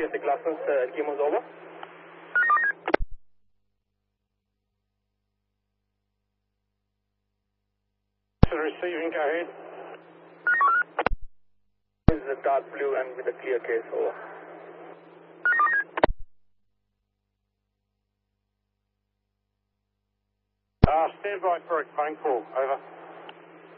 basic license, Kimo's over. Receiving, go ahead. This is a dark blue and with a clear case, over. Stand by for a phone call, over.